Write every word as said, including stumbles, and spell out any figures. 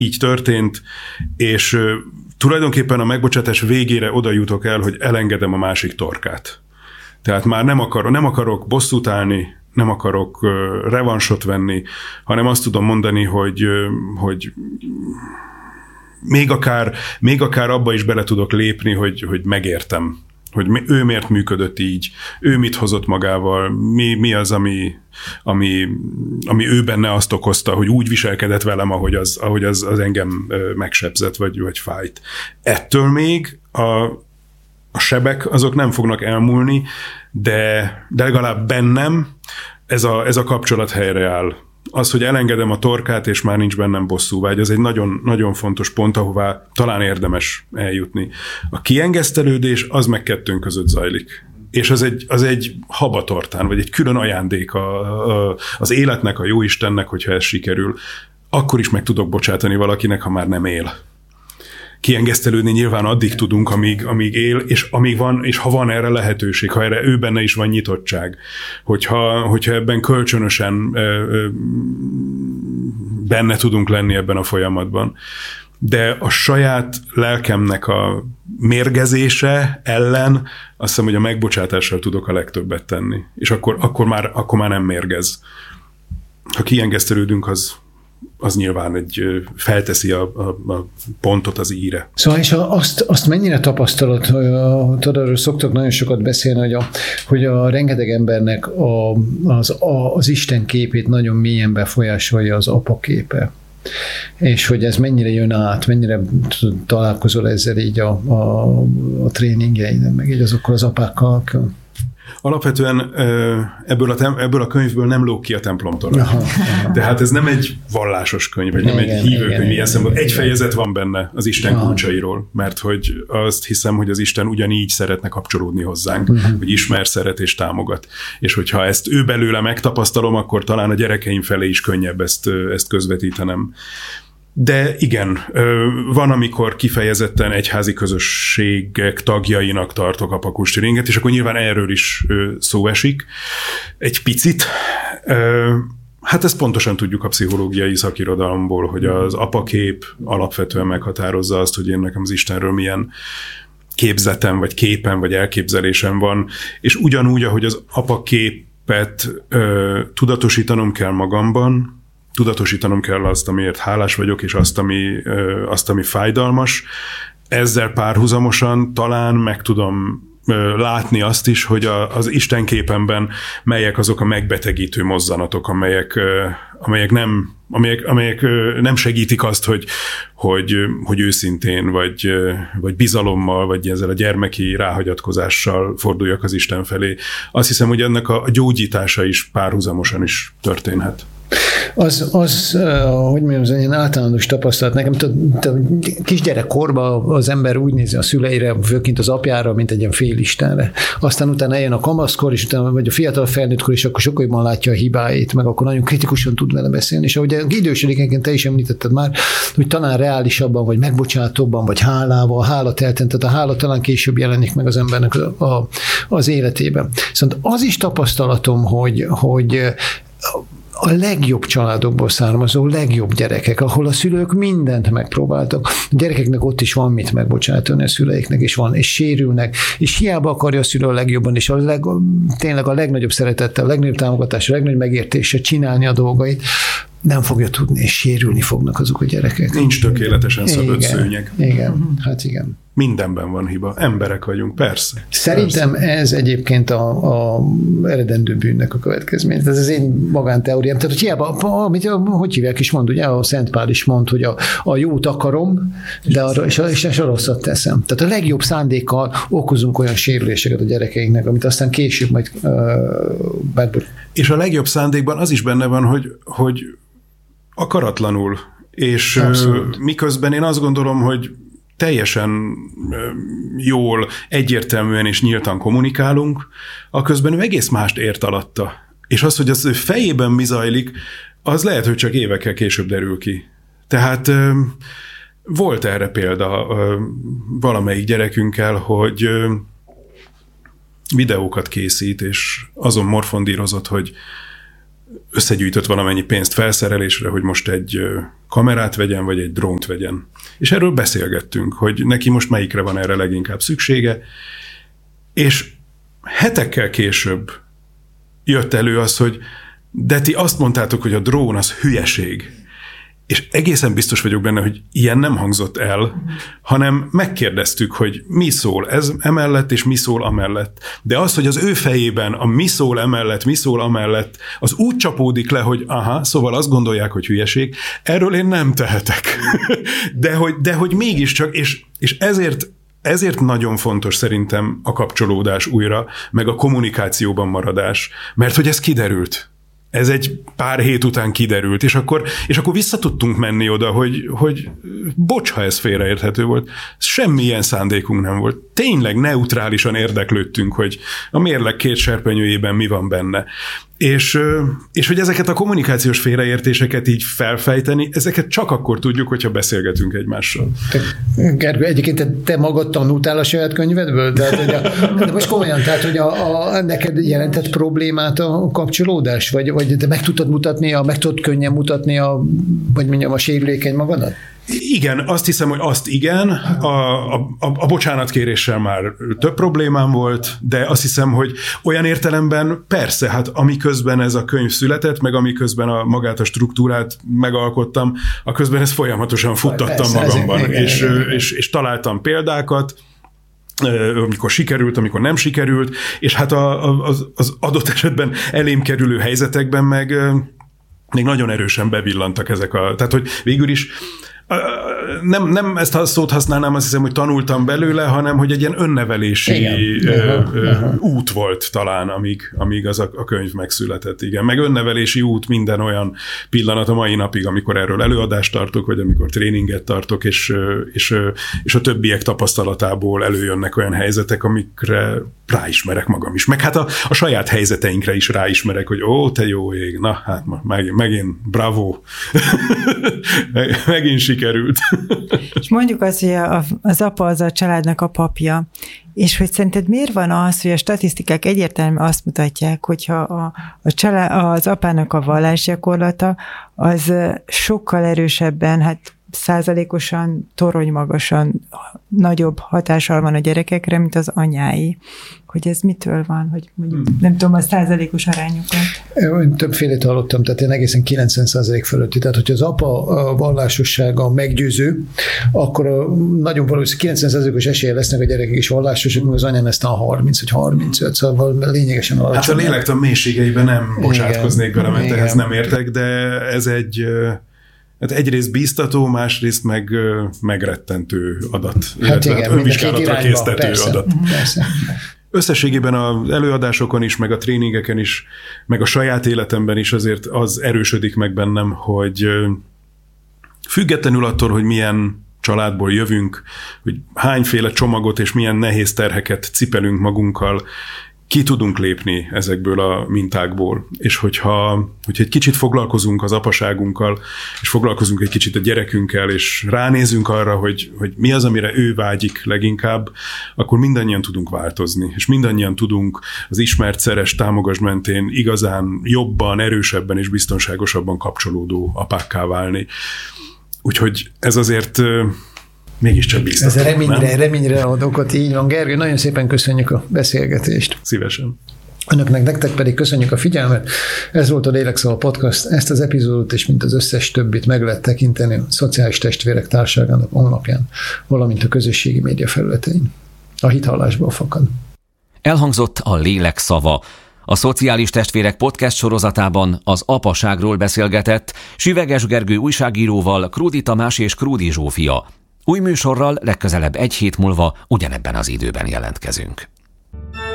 így történt, és tulajdonképpen a megbocsátás végére oda jutok el, hogy elengedem a másik torkát. Tehát már nem, akar, nem akarok bosszút állni, nem akarok uh, revansot venni, hanem azt tudom mondani, hogy, uh, hogy még, akár, még akár abba is bele tudok lépni, hogy, hogy megértem, hogy ő miért működött így, ő mit hozott magával, mi, mi az, ami, ami, ami ő benne azt okozta, hogy úgy viselkedett velem, ahogy az, ahogy az, az engem megsebzett, vagy, vagy fájt. Ettől még a, a sebek azok nem fognak elmúlni, de, de legalább bennem ez a, ez a kapcsolat helyreáll. Az, hogy elengedem a torkát, és már nincs bennem bosszúvágy, az egy nagyon, nagyon fontos pont, ahová talán érdemes eljutni. A kiengesztelődés az meg kettőnk között zajlik. És az egy, az egy habatortán, vagy egy külön ajándék a, a, az életnek, a jóistennek, hogyha ez sikerül. Akkor is meg tudok bocsátani valakinek, ha már nem él. Kiengesztelődni nyilván addig tudunk, amíg, amíg él, és amíg van, és ha van erre lehetőség, ha erre ő benne is van nyitottság, hogyha, hogyha ebben kölcsönösen ö, ö, benne tudunk lenni ebben a folyamatban. De a saját lelkemnek a mérgezése ellen azt hiszem, hogy a megbocsátással tudok a legtöbbet tenni. És akkor, akkor, már, akkor már nem mérgez. Ha kiengesztelődünk, az az nyilván egy felteszi a, a, a pontot az íre. Szóval és azt, azt mennyire tapasztalat, tudod, arról szoktak nagyon sokat beszélni, hogy a, hogy a rengeteg embernek a, az, a, az Isten képét nagyon mélyen befolyásolja az apa képe. És hogy ez mennyire jön át, mennyire találkozol ezzel így a, a, a tréningjeiden, meg így azokkal az apákkal. Alapvetően ebből a, tem- ebből a könyvből nem lóg ki a templomtól. Tehát ez nem egy vallásos könyv, vagy nem igen, egy hívőkönyv ilyen szempontból. Egy fejezet van benne az Isten aha. kulcsairól, mert hogy azt hiszem, hogy az Isten ugyanígy szeretne kapcsolódni hozzánk, uh-huh. hogy ismer, szeret és támogat. És hogyha ezt ő belőle megtapasztalom, akkor talán a gyerekeim felé is könnyebb ezt, ezt közvetítenem. De igen, van, amikor kifejezetten egyházi közösségek tagjainak tartok apakustiringet, és akkor nyilván erről is szó esik. Egy picit. Hát ezt pontosan tudjuk a pszichológiai szakirodalomból, hogy az apakép alapvetően meghatározza azt, hogy én nekem az Istenről milyen képzetem, vagy képen, vagy elképzelésem van, és ugyanúgy, ahogy az apaképet tudatosítanom kell magamban, tudatosítanom kell azt, amiért hálás vagyok, és azt, ami, azt, ami fájdalmas. Ezzel párhuzamosan talán meg tudom látni azt is, hogy a, az Isten képemben melyek azok a megbetegítő mozzanatok, amelyek, amelyek, nem, amelyek, amelyek nem segítik azt, hogy, hogy, hogy őszintén, vagy, vagy bizalommal, vagy ezzel a gyermeki ráhagyatkozással forduljak az Isten felé. Azt hiszem, hogy ennek a gyógyítása is párhuzamosan is történhet. Az, az hogy mondjam, az ilyen általános tapasztalat. Nekem kisgyerekkorban az ember úgy nézi a szüleire, főként az apjára, mint egy ilyen félistenre. Aztán utána eljön a kamaszkor, és utána vagy a fiatal felnőttkor, és akkor sokkal jobban látja a hibáit, meg akkor nagyon kritikusan tud vele beszélni. És ahogy idősödik, te is említetted már, hogy talán reálisabban, vagy megbocsátóbban, vagy hálával, a hála telten, tehát a hála talán később jelenik meg az embernek a, a, az életében. Szóval az is tapasztalatom, hogy, hogy a legjobb családokból származó legjobb gyerekek, ahol a szülők mindent megpróbáltak. A gyerekeknek ott is van mit megbocsátani, a szüleiknek is van, és sérülnek, és hiába akarja a szülő a legjobban, és a leg, tényleg a legnagyobb szeretettel, a legnagyobb támogatásra, a legnagyobb megértéssel csinálni a dolgait, nem fogja tudni, és sérülni fognak azok a gyerekek. Nincs tökéletesen szabad szőnyeg. Igen, hát igen. Mindenben van hiba. Emberek vagyunk, persze. Szerintem persze. Ez egyébként a, a eredendő bűnnek a következmény. Ez az én magánteóriám. Tehát, hogy hiába, amit, hogy hívják is mond, ugye a Szent Pál is mond, hogy a, a jót akarom, de arra, és, a, és a rosszat teszem. Tehát a legjobb szándékkal okozunk olyan sérüléseket a gyerekeinknek, amit aztán később majd uh, és a legjobb szándékban az is benne van, hogy, hogy akaratlanul, és abszolút. Miközben én azt gondolom, hogy teljesen jól, egyértelműen és nyíltan kommunikálunk, aközben ő egész mást ért alatta. És az, hogy az ő fejében mi zajlik, az lehet, hogy csak évekkel később derül ki. Tehát volt erre példa valamelyik gyerekünkkel, hogy videókat készít, és azon morfondírozott, hogy összegyűjtött valamennyi pénzt felszerelésre, hogy most egy kamerát vegyen, vagy egy drónt vegyen. És erről beszélgettünk, hogy neki most melyikre van erre leginkább szüksége, és hetekkel később jött elő az, hogy de ti azt mondtátok, hogy a drón az hülyeség. És egészen biztos vagyok benne, hogy ilyen nem hangzott el, hanem megkérdeztük, hogy mi szól ez emellett, és mi szól amellett. De az, hogy az ő fejében a mi szól emellett, mi szól amellett, az úgy csapódik le, hogy aha, szóval azt gondolják, hogy hülyeség, erről én nem tehetek. De hogy, de hogy mégiscsak, és, és ezért Ezért nagyon fontos szerintem a kapcsolódás újra, meg a kommunikációban maradás, mert hogy ez kiderült. Ez egy pár hét után kiderült, és akkor, és akkor vissza tudtunk menni oda, hogy, hogy bocs, ha ez félreérthető volt. Semmilyen szándékunk nem volt. Tényleg neutrálisan érdeklődtünk, hogy a mérleg két serpenyőjében mi van benne. És, és hogy ezeket a kommunikációs félreértéseket így felfejteni, ezeket csak akkor tudjuk, hogyha beszélgetünk egymással. Gergő, egyébként te, te magad tanultál a saját könyvedből? De, de, a, de most komolyan, tehát, hogy a, a, neked jelentett problémát a kapcsolódás? Vagy, vagy te meg tudtad mutatni, a, meg tudod könnyen mutatni a, vagy mondjam, a sérülékeny magadat? Igen, azt hiszem, hogy azt igen. A, a, a bocsánatkéréssel már több problémám volt, de azt hiszem, hogy olyan értelemben persze, hát amiközben ez a könyv született, meg amiközben a magát a struktúrát megalkottam, a közben ezt folyamatosan futtattam persze, magamban, ezek, és, igen, igen. És, és találtam példákat, amikor sikerült, amikor nem sikerült, és hát a, a, az, az adott esetben elém kerülő helyzetekben meg még nagyon erősen bevillantak ezek a... Tehát, hogy végül is Nem, nem ezt a szót használnám, azt hiszem, hogy tanultam belőle, hanem hogy egy ilyen önnevelési ö, ö, út volt talán, amíg, amíg az a, a könyv megszületett. Igen. Meg önnevelési út minden olyan pillanat a mai napig, amikor erről előadást tartok, vagy amikor tréninget tartok, és, és, és a többiek tapasztalatából előjönnek olyan helyzetek, amikre ráismerek magam is. Meg hát a, a saját helyzeteinkre is ráismerek, hogy ó, te jó ég, na hát meg, megint bravo, megint sikerült. És mondjuk azt, hogy a, az apa az a családnak a papja, és hogy szerinted miért van az, hogy a statisztikák egyértelműen azt mutatják, hogyha a, a család, az apának a vallásgyakorlata az sokkal erősebben, hát százalékosan, toronymagasan nagyobb hatással van a gyerekekre, mint az anyái. Hogy ez mitől van, hogy mondjuk, nem tudom, a százalékos arányokat. Én többfélét hallottam, tehát én egészen kilencven százalék fölötti. Tehát, hogyha az apa a vallásossága meggyőző, akkor a nagyon valószínű kilencven százalékos esélye lesznek a gyerekek is vallásosak, mert az anyám ezt a harminc vagy harmincöt, szóval lényegesen alacsony. Hát a lélektan mélységeiben nem bocsátkoznék bele, mert ehhez nem értek, de ez egy... Hát egyrészt bíztató, másrészt meg megrettentő adat, hát illetve igen, önvizsgálatra késztető persze, adat. Persze. Összességében az előadásokon is, meg a tréningeken is, meg a saját életemben is azért az erősödik meg bennem, hogy függetlenül attól, hogy milyen családból jövünk, hogy hányféle csomagot és milyen nehéz terheket cipelünk magunkkal, ki tudunk lépni ezekből a mintákból, és hogyha, hogyha egy kicsit foglalkozunk az apaságunkkal, és foglalkozunk egy kicsit a gyerekünkkel, és ránézünk arra, hogy, hogy mi az, amire ő vágyik leginkább, akkor mindannyian tudunk változni, és mindannyian tudunk az ismert, szeres, támogass mentén igazán jobban, erősebben és biztonságosabban kapcsolódó apákká válni. Úgyhogy ez azért... mégiscsak bíztatom. Ez reményre, reményre ad okot, így van. Gergő, nagyon szépen köszönjük a beszélgetést. Szívesen. Önöknek, nektek pedig köszönjük a figyelmet. Ez volt a Lélekszava Podcast. Ezt az epizódot és mint az összes többit meg lehet tekinteni a Szociális Testvérek Társaságának honlapján, valamint a közösségi média felületein. A Hithallásból fakad. Elhangzott a Lélekszava. A Szociális Testvérek podcast sorozatában az apaságról beszélgetett Süveges Gergő újságíróval, Krúdy Tamás és Krúdy Zsófia. Új műsorral legközelebb egy hét múlva ugyanebben az időben jelentkezünk.